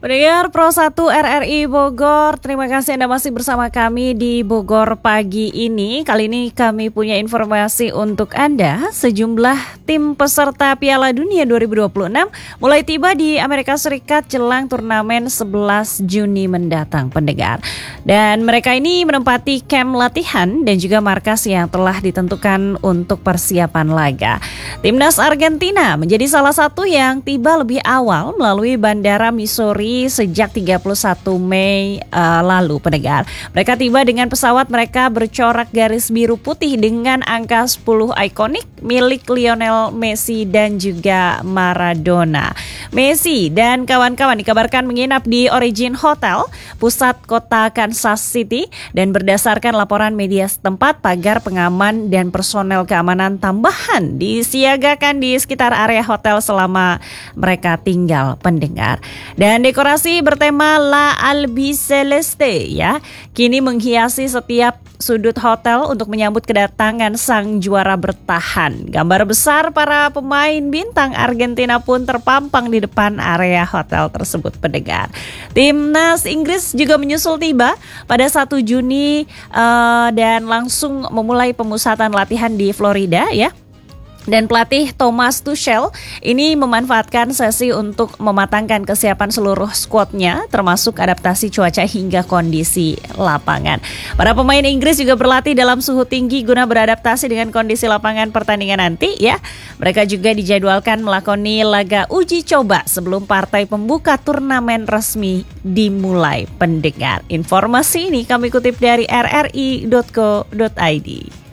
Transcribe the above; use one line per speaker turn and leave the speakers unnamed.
Pendengar Pro 1 RRI Bogor, terima kasih Anda masih bersama kami di Bogor pagi ini. Kali ini kami punya informasi untuk Anda. Sejumlah tim peserta Piala Dunia 2026 mulai tiba di Amerika Serikat jelang turnamen 11 Juni mendatang, pendengar. Dan mereka ini menempati kamp latihan dan juga markas yang telah ditentukan untuk persiapan laga. Timnas Argentina menjadi salah satu yang tiba lebih awal melalui Bandara Missouri sejak 31 Mei lalu, pendengar. Mereka tiba dengan pesawat mereka bercorak garis biru putih dengan angka 10 ikonik milik Lionel Messi dan juga Maradona. Messi dan kawan-kawan dikabarkan menginap di Origin Hotel, pusat kota Kansas City, dan berdasarkan laporan media setempat, pagar pengaman dan personel keamanan tambahan disiagakan di sekitar area hotel selama mereka tinggal, pendengar. Dan dekorasi bertema La Albiceleste ya, kini menghiasi setiap sudut hotel untuk menyambut kedatangan sang juara bertahan. Gambar besar para pemain bintang Argentina pun terpampang di depan area hotel tersebut, pendengar. Timnas Inggris juga menyusul tiba pada 1 Juni dan langsung memulai pemusatan latihan di Florida ya. Dan pelatih Thomas Tuchel ini memanfaatkan sesi untuk mematangkan kesiapan seluruh skuadnya, termasuk adaptasi cuaca hingga kondisi lapangan. Para pemain Inggris juga berlatih dalam suhu tinggi guna beradaptasi dengan kondisi lapangan pertandingan nanti ya. Mereka juga dijadwalkan melakoni laga uji coba sebelum partai pembuka turnamen resmi dimulai, pendengar. Informasi ini kami kutip dari rri.co.id.